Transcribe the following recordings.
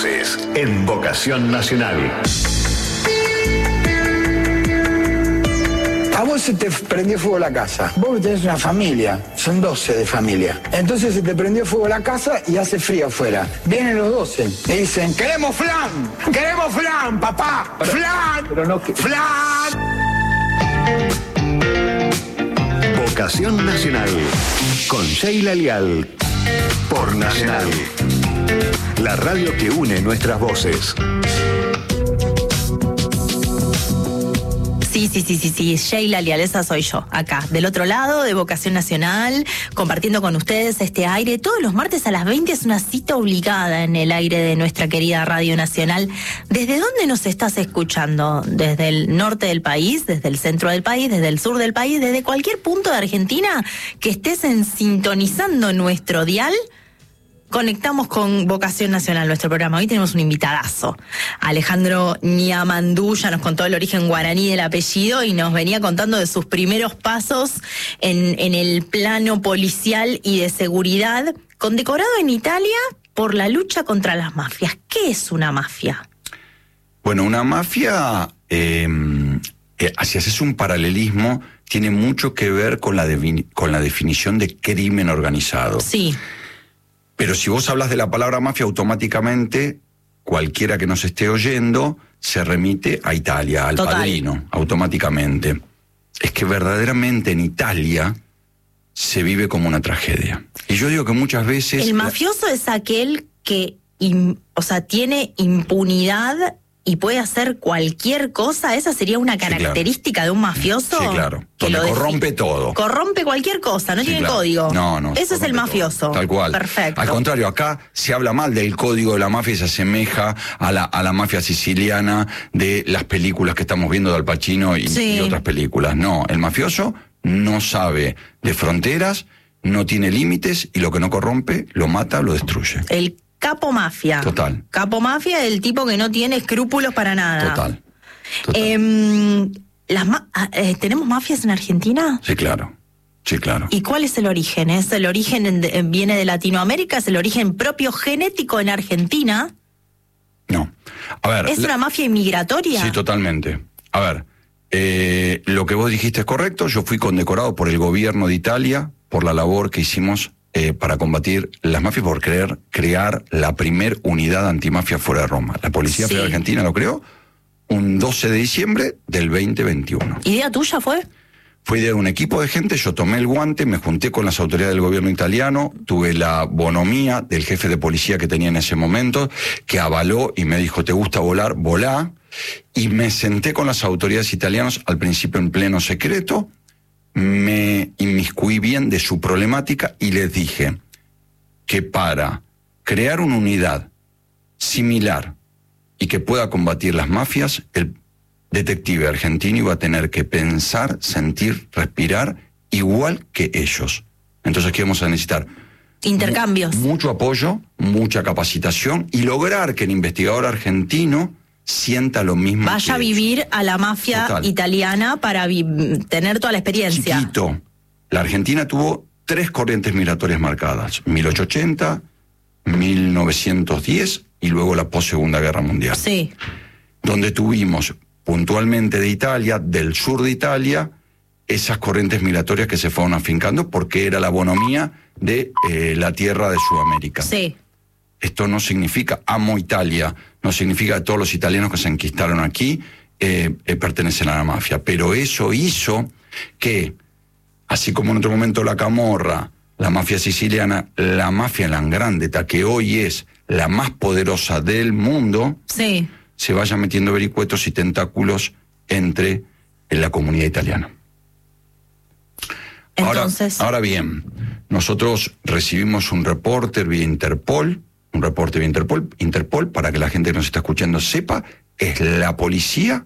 voces en Vocación Nacional. A vos se te prendió fuego la casa. Vos tenés una familia, son 12 de familia. Entonces se te prendió fuego la casa y hace frío afuera. Vienen los 12 y dicen, ¡queremos flan! ¡Queremos flan, papá! ¡Flan! Pero no, ¡Flan! Vocación Nacional con Sheila Lial por Nacional. La radio que une nuestras voces. Sí, Sheila Lial, esa soy yo, acá, del otro lado de Vocación Nacional, compartiendo con ustedes este aire. Todos los martes a las 20 es una cita obligada en el aire de nuestra querida Radio Nacional. ¿Desde dónde nos estás escuchando? ¿Desde el norte del país, desde el centro del país, desde el sur del país, desde cualquier punto de Argentina que estés sintonizando nuestro dial? Conectamos con Vocación Nacional, nuestro programa. Hoy tenemos un invitadazo. Alejandro Niamandú ya nos contó el origen guaraní del apellido y nos venía contando de sus primeros pasos en el plano policial y de seguridad, condecorado en Italia por la lucha contra las mafias. ¿Qué es una mafia? Bueno, una mafia, si haces un paralelismo, tiene mucho que ver con la definición de crimen organizado. Sí. Pero si vos hablas de la palabra mafia, automáticamente cualquiera que nos esté oyendo se remite a Italia, al Total. Padrino, automáticamente. Es que verdaderamente en Italia se vive como una tragedia. Y yo digo que muchas veces... El mafioso es aquel que tiene impunidad y puede hacer cualquier cosa. ¿Esa sería una característica de un mafioso? Sí, claro. Donde corrompe todo. Corrompe cualquier cosa, no tiene código. No. Ese es el mafioso. Todo. Tal cual. Perfecto. Al contrario, acá se habla mal del código de la mafia y se asemeja a la mafia siciliana de las películas que estamos viendo de Al Pacino y otras películas. No, el mafioso no sabe de fronteras, no tiene límites y lo que no corrompe, lo mata, lo destruye. El capo mafia. Total. Capo mafia es el tipo que no tiene escrúpulos para nada. Total. ¿Tenemos mafias en Argentina? Sí, claro. ¿Y cuál es el origen? ¿Es el origen viene de Latinoamérica? ¿Es el origen propio genético en Argentina? No. A ver. ¿Es una mafia inmigratoria? Sí, totalmente. A ver, lo que vos dijiste es correcto. Yo fui condecorado por el gobierno de Italia por la labor que hicimos para combatir las mafias, por crear la primer unidad antimafia fuera de Roma. La Policía Federal Argentina lo creó un 12 de diciembre del 2021. ¿Idea tuya fue? Fue idea de un equipo de gente, yo tomé el guante, me junté con las autoridades del gobierno italiano, tuve la bonomía del jefe de policía que tenía en ese momento, que avaló y me dijo, ¿te gusta volar? Volá. Y me senté con las autoridades italianas, al principio en pleno secreto, me inmiscuí bien de su problemática y les dije que para crear una unidad similar y que pueda combatir las mafias, el detective argentino iba a tener que pensar, sentir, respirar igual que ellos. Entonces, ¿qué vamos a necesitar? Intercambios. Mucho apoyo, mucha capacitación y lograr que el investigador argentino sienta lo mismo. Vaya a vivir a la mafia italiana para tener toda la experiencia. Chiquito. La Argentina tuvo 3 corrientes migratorias marcadas: 1880, 1910 y luego la post-Segunda Guerra Mundial. Sí. Donde tuvimos puntualmente de Italia, del sur de Italia, esas corrientes migratorias que se fueron afincando porque era la bonomía de la tierra de Sudamérica. Sí. Esto no significa amo Italia, no significa que todos los italianos que se enquistaron aquí pertenecen a la mafia, pero eso hizo que, así como en otro momento la Camorra, la mafia siciliana, la mafia Langrandet, que hoy es la más poderosa del mundo, se vayan metiendo vericuetos y tentáculos en la comunidad italiana. Entonces... Ahora bien, nosotros recibimos un reporte vía Interpol, para que la gente que nos está escuchando sepa, es la policía,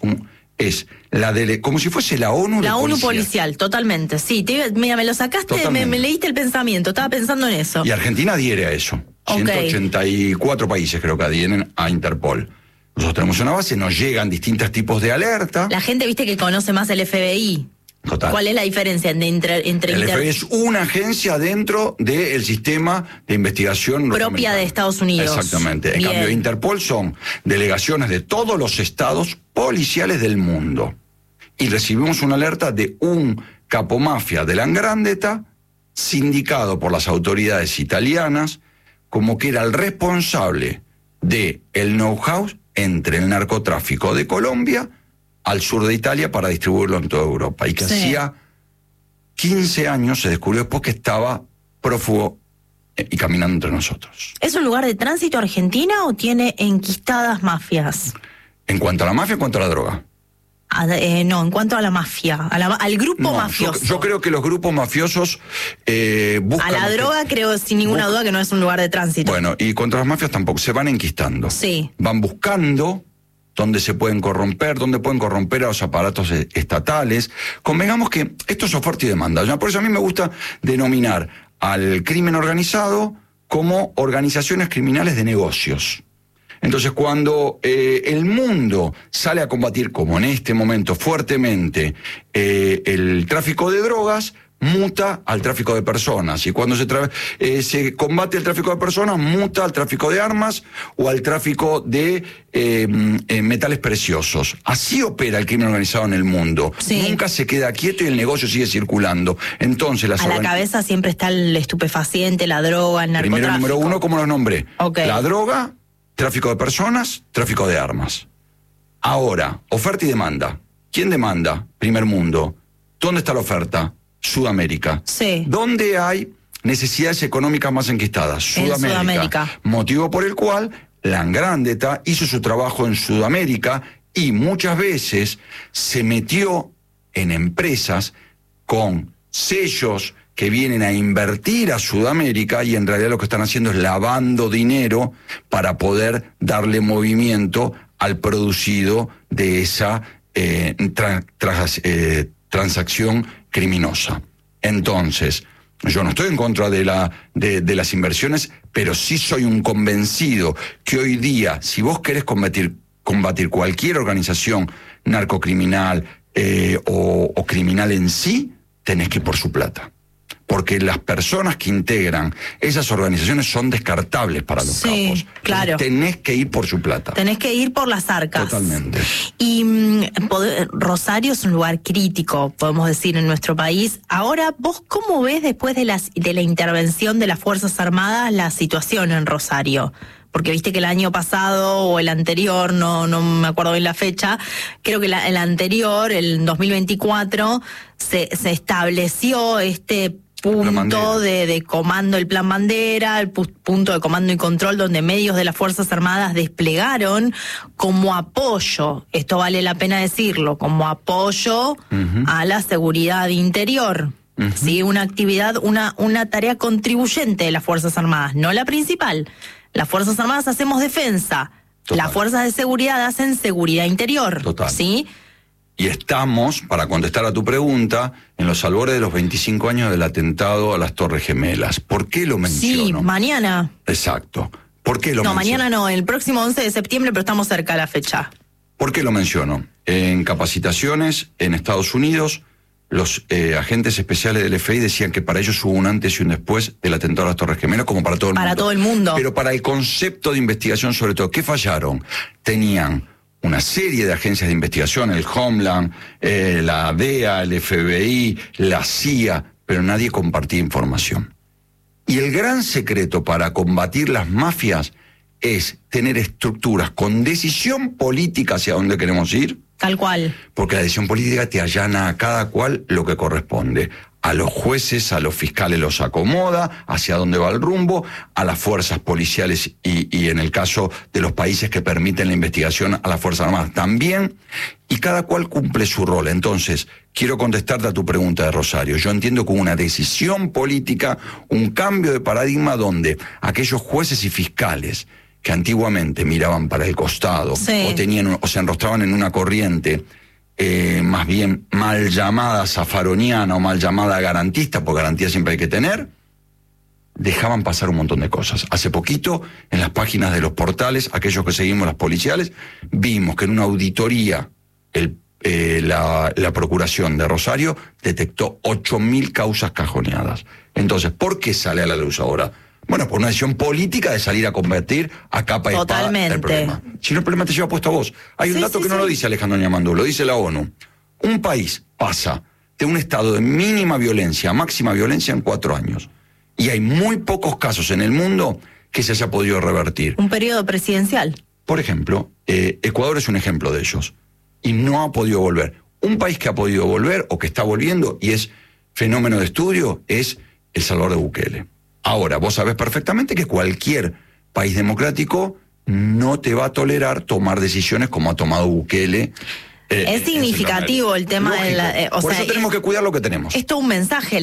como si fuese la ONU. La ONU policial, totalmente, sí. Mira, me lo sacaste, me leíste el pensamiento, estaba pensando en eso. Y Argentina adhiere a eso. 184 países creo que adhieren a Interpol. Nosotros tenemos una base, nos llegan distintos tipos de alerta. La gente, viste, que conoce más el FBI. Total. ¿Cuál es la diferencia entre El FBI es una agencia dentro del sistema de investigación propia de Estados Unidos? Exactamente. En Bien. cambio, Interpol son delegaciones de todos los estados policiales del mundo. Y recibimos una alerta de un capomafia de la 'Ndrangheta, sindicado por las autoridades italianas, como que era el responsable de el know-how entre el narcotráfico de Colombia al sur de Italia para distribuirlo en toda Europa. Y que hacía 15 años se descubrió después que estaba prófugo y caminando entre nosotros. ¿Es un lugar de tránsito Argentina o tiene enquistadas mafias? En cuanto a la mafia, en cuanto a la droga. No, en cuanto a la mafia, al grupo No, mafioso. yo creo que los grupos mafiosos buscan... A la droga creo sin ninguna duda que no es un lugar de tránsito. Bueno, y contra las mafias tampoco, se van enquistando. Sí. Van buscando dónde se pueden corromper, dónde pueden corromper a los aparatos estatales. Convengamos que esto es oferta y demanda. Ya por eso a mí me gusta denominar al crimen organizado como organizaciones criminales de negocios. Entonces, cuando el mundo sale a combatir, como en este momento, fuertemente, el tráfico de drogas, muta al tráfico de personas. Y cuando se combate el tráfico de personas, muta al tráfico de armas o al tráfico de metales preciosos. Así opera el crimen organizado en el mundo. Sí. Nunca se queda quieto y el negocio sigue circulando. Entonces, a la cabeza siempre está el estupefaciente, la droga, el narcotráfico. Primero, número uno, como los nombré. Okay. La droga, tráfico de personas, tráfico de armas. Ahora, oferta y demanda. ¿Quién demanda? Primer mundo. ¿Dónde está la oferta? Sudamérica. Sí. ¿Dónde hay necesidades económicas más enquistadas? Sudamérica. Motivo por el cual la 'Ndrangheta hizo su trabajo en Sudamérica y muchas veces se metió en empresas con sellos que vienen a invertir a Sudamérica y en realidad lo que están haciendo es lavando dinero para poder darle movimiento al producido de esa transacción criminosa. Entonces, yo no estoy en contra de las inversiones, pero sí soy un convencido que hoy día, si vos querés combatir cualquier organización narcocriminal o criminal en sí, tenés que ir por su plata. Porque las personas que integran esas organizaciones son descartables para los capos. Claro. Tenés que ir por su plata. Tenés que ir por las arcas. Totalmente. Y Rosario es un lugar crítico, podemos decir, en nuestro país. Ahora, ¿vos cómo ves después de la intervención de las Fuerzas Armadas la situación en Rosario? Porque viste que el año pasado o el anterior, no me acuerdo bien la fecha, creo que el anterior, el 2024, se estableció este punto de comando, el Plan Bandera, el punto de comando y control donde medios de las Fuerzas Armadas desplegaron como apoyo, esto vale la pena decirlo, como apoyo a la seguridad interior. ¿Sí? Una actividad, una tarea contribuyente de las Fuerzas Armadas, no la principal. Las Fuerzas Armadas hacemos defensa, las fuerzas de seguridad hacen seguridad interior. Total. ¿Sí? Y estamos, para contestar a tu pregunta, en los albores de los 25 años del atentado a las Torres Gemelas. ¿Por qué lo menciono? Sí, mañana. Exacto. ¿Por qué lo menciono? No, mañana no, el próximo 11 de septiembre, pero estamos cerca de la fecha. ¿Por qué lo menciono? En capacitaciones en Estados Unidos, los agentes especiales del FBI decían que para ellos hubo un antes y un después del atentado a las Torres Gemelas, como para todo el mundo. Para todo el mundo. Pero para el concepto de investigación, sobre todo, ¿qué fallaron? Tenían una serie de agencias de investigación, el Homeland, la DEA, el FBI, la CIA, pero nadie compartía información. Y el gran secreto para combatir las mafias es tener estructuras con decisión política hacia dónde queremos ir. Tal cual. Porque la decisión política te allana a cada cual lo que corresponde. A los jueces, a los fiscales los acomoda, hacia dónde va el rumbo, a las fuerzas policiales y en el caso de los países que permiten la investigación, a las Fuerzas Armadas también, y cada cual cumple su rol. Entonces, quiero contestarte a tu pregunta de Rosario. Yo entiendo que una decisión política, un cambio de paradigma donde aquellos jueces y fiscales que antiguamente miraban para el costado o se enrostraban en una corriente más bien mal llamada zafaroniana o mal llamada garantista, porque garantía siempre hay que tener, dejaban pasar un montón de cosas. Hace poquito, en las páginas de los portales, aquellos que seguimos las policiales, vimos que en una auditoría, el la Procuración de Rosario detectó 8.000 causas cajoneadas. Entonces, ¿por qué sale a la luz ahora? Bueno, por una decisión política de salir a combatir a capa y espada el problema. Si no, el problema te lleva puesto a vos. Hay un dato que no lo dice Alejandro Niamandú, lo dice la ONU. Un país pasa de un estado de mínima violencia a máxima violencia en 4 años. Y hay muy pocos casos en el mundo que se haya podido revertir. Un periodo presidencial. Por ejemplo, Ecuador es un ejemplo de ellos. Y no ha podido volver. Un país que ha podido volver o que está volviendo y es fenómeno de estudio es El Salvador de Bukele. Ahora, vos sabés perfectamente que cualquier país democrático no te va a tolerar tomar decisiones como ha tomado Bukele. Es significativo el tema de la... Por eso tenemos que cuidar lo que tenemos. Es todo un mensaje,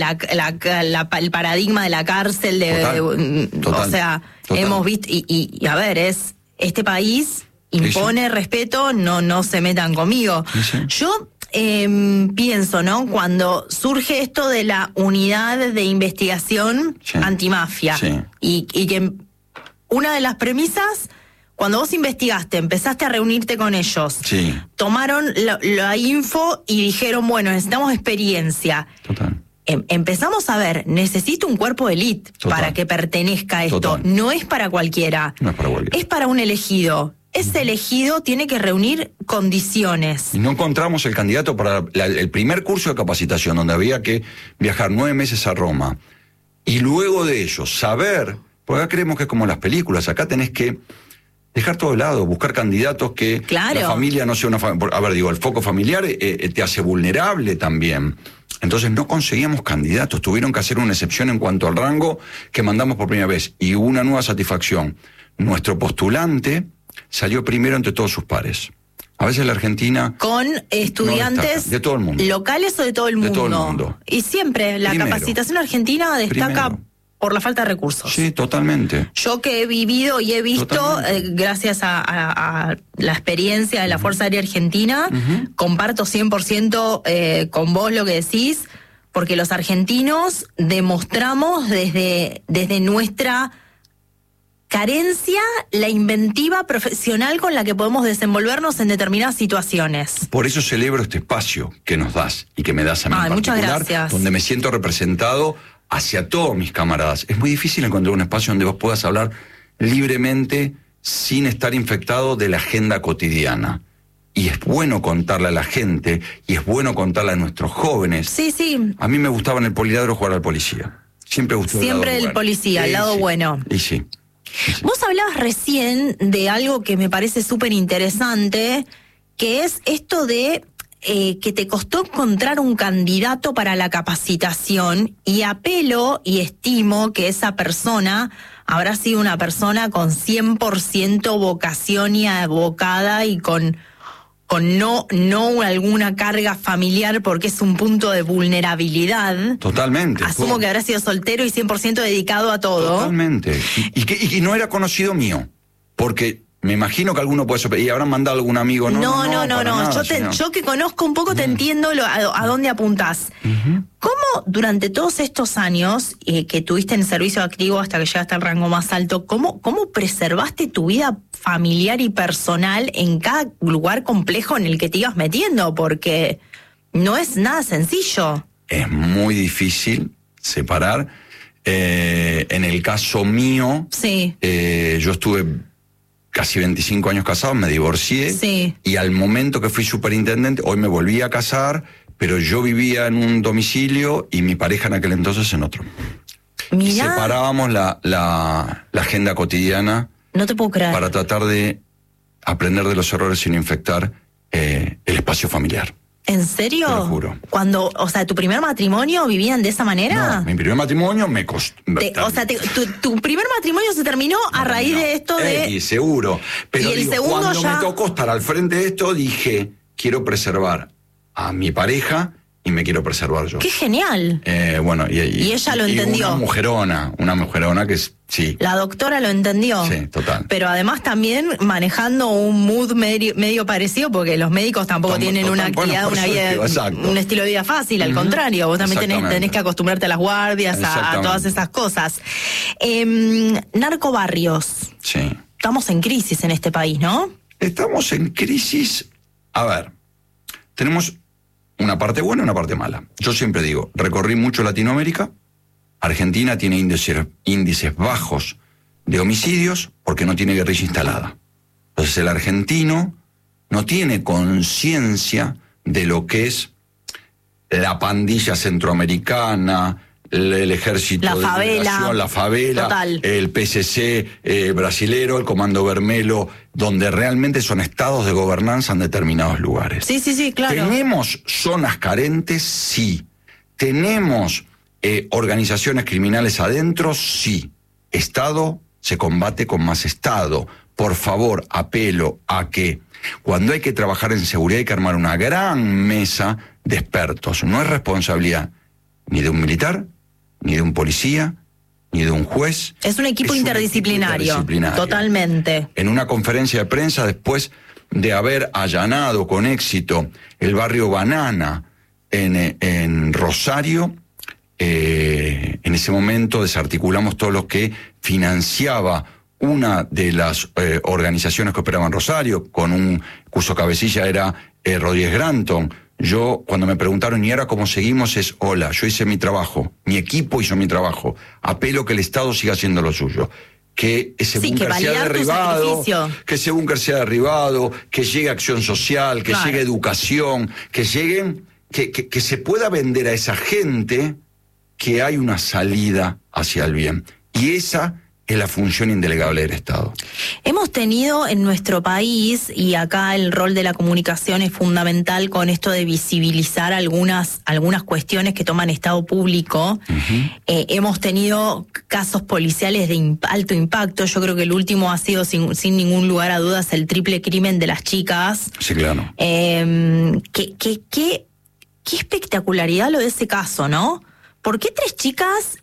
el paradigma de la cárcel, Total. O sea, hemos visto... Y a ver, este país impone respeto, no se metan conmigo. Sí. Yo... pienso, ¿no? Cuando surge esto de la unidad de investigación antimafia y que una de las premisas, cuando vos investigaste, empezaste a reunirte con ellos, tomaron la info y dijeron, bueno, necesitamos experiencia. Total. Empezamos a ver, necesito un cuerpo de élite para que pertenezca a esto. Total. No es para cualquiera. No es para cualquiera. Es para un elegido. Ese elegido tiene que reunir condiciones. Y no encontramos el candidato para el primer curso de capacitación, donde había que viajar 9 meses a Roma. Y luego de ello, saber, porque acá creemos que es como las películas, acá tenés que dejar todo de lado, buscar candidatos que la familia no sea una familia. A ver, digo, el foco familiar te hace vulnerable también. Entonces no conseguíamos candidatos, tuvieron que hacer una excepción en cuanto al rango que mandamos por primera vez. Y hubo una nueva satisfacción. Nuestro postulante salió primero entre todos sus pares. A veces la Argentina... Con estudiantes de todo el mundo. ¿Locales o de todo el mundo? De todo el mundo. Y siempre la capacitación argentina destaca por la falta de recursos. Sí, totalmente. Yo que he vivido y he visto, gracias a la experiencia de la Fuerza Aérea Argentina, comparto 100% con vos lo que decís, porque los argentinos demostramos desde nuestra... carencia, la inventiva profesional con la que podemos desenvolvernos en determinadas situaciones. Por eso celebro este espacio que nos das y que me das a mí en particular, muchas gracias. Donde me siento representado hacia todos mis camaradas. Es muy difícil encontrar un espacio donde vos puedas hablar libremente sin estar infectado de la agenda cotidiana. Y es bueno contarle a la gente, y es bueno contarle a nuestros jóvenes. Sí. A mí me gustaba en el Poliedro jugar al policía. Siempre gustó el policía, el lado bueno. Y sí. Vos hablabas recién de algo que me parece súper interesante, que es esto de que te costó encontrar un candidato para la capacitación, y apelo y estimo que esa persona habrá sido una persona con 100% vocación y abocada y con no alguna carga familiar, porque es un punto de vulnerabilidad. Totalmente. Asumo que habrá sido soltero y 100% dedicado a todo. Totalmente. Y no era conocido mío, porque me imagino que alguno puede sorprender. Y habrán mandado algún amigo. No. Yo que conozco un poco te entiendo a dónde apuntás. ¿Cómo durante todos estos años que tuviste en servicio activo hasta que llegaste al rango más alto, cómo preservaste tu vida familiar y personal en cada lugar complejo en el que te ibas metiendo? Porque no es nada sencillo. Es muy difícil separar. En el caso mío, yo estuve casi 25 años casado, me divorcié, y al momento que fui superintendente, hoy me volví a casar, pero yo vivía en un domicilio y mi pareja en aquel entonces en otro. Mirá. Y separábamos la agenda cotidiana. No te puedo creer. Para tratar de aprender de los errores sin infectar el espacio familiar. ¿En serio? Te lo juro. Cuando, o sea, ¿tu primer matrimonio vivían de esa manera? No, mi primer matrimonio me costó... tu primer matrimonio se terminó a raíz de esto de... Y seguro. Pero y el segundo cuando ya... me tocó estar al frente de esto, dije, quiero preservar a mi pareja y me quiero preservar yo. ¡Qué genial! Y ella lo entendió. Una mujerona que sí. La doctora lo entendió. Sí, total. Pero además también manejando un mood medio parecido, porque los médicos tampoco tienen una actividad, un estilo de vida fácil, al contrario, vos también tenés que acostumbrarte a las guardias, a todas esas cosas. Narcobarrios. Sí. Estamos en crisis en este país, ¿no? Estamos en crisis, a ver, tenemos una parte buena y una parte mala. Yo siempre digo, recorrí mucho Latinoamérica. Argentina tiene índices bajos de homicidios porque no tiene guerrilla instalada. Entonces el argentino no tiene conciencia de lo que es la pandilla centroamericana, el ejército la de favela, liberación, la favela, total. El PCC brasilero, el Comando Vermelo, donde realmente son estados de gobernanza en determinados lugares. Sí, claro. ¿Tenemos zonas carentes? Sí. ¿Tenemos organizaciones criminales adentro? Sí. Estado se combate con más Estado. Por favor, apelo a que cuando hay que trabajar en seguridad hay que armar una gran mesa de expertos. No es responsabilidad ni de un militar, ni de un policía, ni de un juez. Es un equipo interdisciplinario. Totalmente. En una conferencia de prensa, después de haber allanado con éxito el barrio Banana en Rosario, en ese momento desarticulamos todo lo que financiaba una de las organizaciones que operaban en Rosario, cuyo cabecilla era Rodríguez Granton. Yo, cuando me preguntaron, ¿y ahora cómo seguimos? Es, hola, yo hice mi trabajo, mi equipo hizo mi trabajo, apelo que el Estado siga haciendo lo suyo. Que ese búnker sea derribado, que llegue acción social, que llegue educación, que se pueda vender a esa gente que hay una salida hacia el bien. Y esa es la función indelegable del Estado. Hemos tenido en nuestro país, y acá el rol de la comunicación es fundamental con esto de visibilizar algunas cuestiones que toman Estado público. Hemos tenido casos policiales de alto impacto. Yo creo que el último ha sido, sin ningún lugar a dudas, el triple crimen de las chicas. Sí, claro. Qué espectacularidad lo de ese caso, ¿no? ¿Por qué 3 chicas...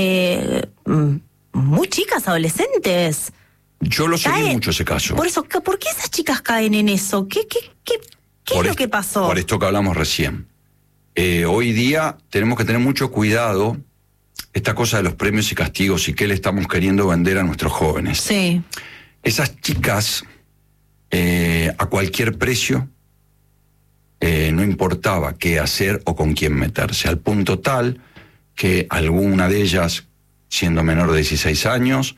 muy chicas, adolescentes? Yo lo seguí mucho ese caso. Por eso, ¿por qué esas chicas caen en eso? ¿Qué es lo que pasó? Por esto que hablamos recién. Hoy día tenemos que tener mucho cuidado esta cosa de los premios y castigos y qué le estamos queriendo vender a nuestros jóvenes. Sí. Esas chicas, a cualquier precio, no importaba qué hacer o con quién meterse, al punto tal que alguna de ellas, siendo menor de 16 años,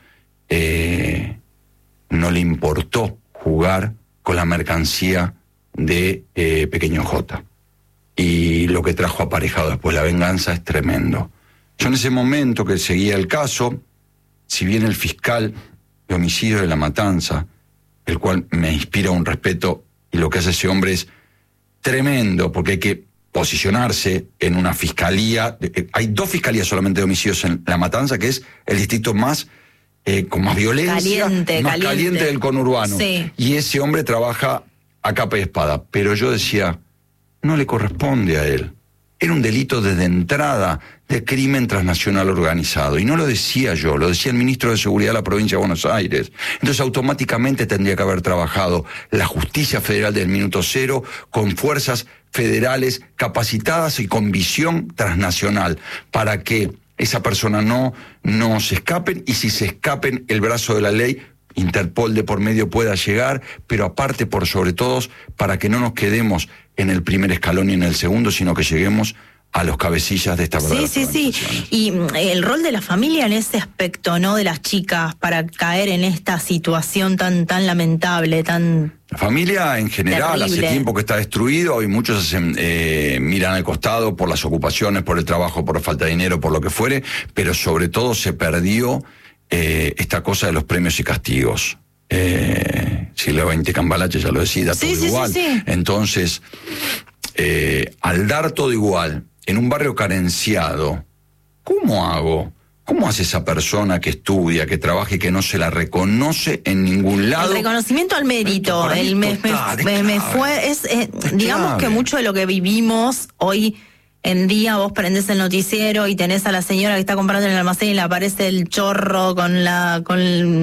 no le importó jugar con la mercancía de Pequeño J. Y lo que trajo aparejado después la venganza es tremendo. Yo en ese momento que seguía el caso, si bien el fiscal de homicidio de La Matanza, el cual me inspira un respeto, y lo que hace ese hombre es tremendo, porque hay que posicionarse en una fiscalía. Hay 2 fiscalías solamente de homicidios en La Matanza, que es el distrito más con más violencia, más caliente del conurbano. Sí. Y ese hombre trabaja a capa y espada. Pero yo decía, no le corresponde a él. Era un delito desde entrada de crimen transnacional organizado. Y no lo decía yo, lo decía el ministro de Seguridad de la provincia de Buenos Aires. Entonces automáticamente tendría que haber trabajado la justicia federal del minuto cero con fuerzas federales capacitadas y con visión transnacional para que esa persona no se escapen, y si se escapen, el brazo de la ley, Interpol de por medio, pueda llegar, pero aparte, por sobre todo, para que no nos quedemos en el primer escalón y en el segundo, sino que lleguemos a los cabecillas de esta verdadera Sí. Y el rol de la familia en ese aspecto, ¿no? De las chicas para caer en esta situación tan lamentable, tan... La familia en general terrible. Hace tiempo que está destruido y muchos miran al costado por las ocupaciones, por el trabajo, por la falta de dinero, por lo que fuere, pero sobre todo se perdió esta cosa de los premios y castigos. Siglo XX, Cambalache ya lo decía, todo igual. Sí. Entonces, al dar todo igual, en un barrio carenciado, ¿cómo hago? ¿Cómo hace esa persona que estudia, que trabaja y que no se la reconoce en ningún lado? El reconocimiento al mérito, digamos que mucho de lo que vivimos hoy en día, vos prendés el noticiero y tenés a la señora que está comprando en el almacén y le aparece el chorro con